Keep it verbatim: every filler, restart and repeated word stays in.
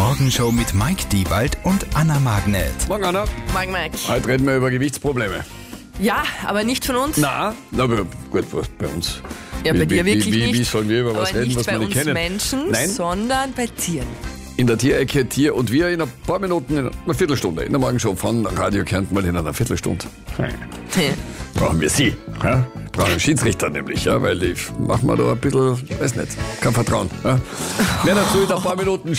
Morgenshow mit Mike Diewald und Anna Magnet. Morgen, Anna. Morgen, Mike. Heute reden wir über Gewichtsprobleme. Ja, aber nicht von uns. Na, na aber gut, was bei uns. Ja, bei wie, dir wie, wirklich wie, nicht. Wie sollen wir über was aber reden, nicht was bei wir nicht uns kennen? Menschen, Nein, sondern bei Tieren. in der Tierecke Tier und wir in ein paar Minuten, in einer Viertelstunde, in der Morgenshow von Radio Kärnten mal in einer Viertelstunde. Brauchen wir Sie. Ja? Brauchen einen Schiedsrichter nämlich, ja, weil ich mach mir da ein bisschen, weiß nicht, kein Vertrauen. Ja? Mehr dazu in ein paar Minuten.